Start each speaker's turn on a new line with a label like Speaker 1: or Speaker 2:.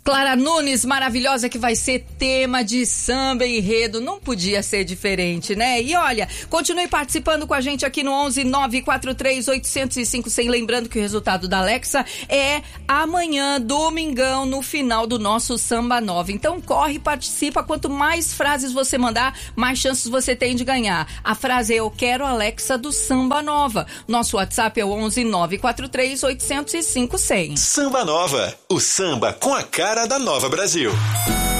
Speaker 1: Clara Nunes, maravilhosa, que vai ser tema de samba enredo. Não podia ser diferente, né? E olha, continue participando com a gente aqui no 11-943-805-100. Lembrando que o resultado da Alexa é amanhã, domingão, no final do nosso Samba Nova. Então corre, participa. Quanto mais frases você mandar, mais chances você tem de ganhar. A frase é: eu quero Alexa do Samba Nova. Nosso WhatsApp é o 11-943-805-100.
Speaker 2: Samba Nova, o samba com a cara da Nova Brasil.